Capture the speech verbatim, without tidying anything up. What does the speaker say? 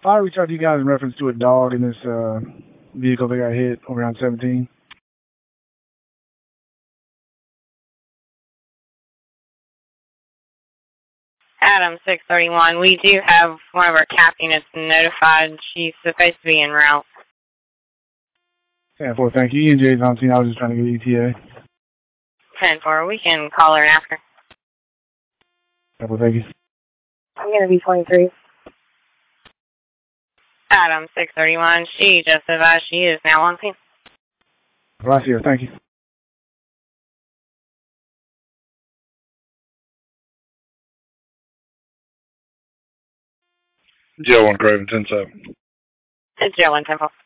I reached out to you guys in reference to a dog in this uh, vehicle that got hit over on seventeen. Adam six thirty-one, we do have one of our CAP units notified. She's supposed to be en route. ten four, thank you. E and J's on scene. I was just trying to get E T A. ten four, we can call her and ask her. ten four, thank you. I'm going to be twenty-three. Adam six thirty-one, she just advised she is now on scene. Well, I see her, thank you. Joe one Craven, ten seven. Joe one ten four.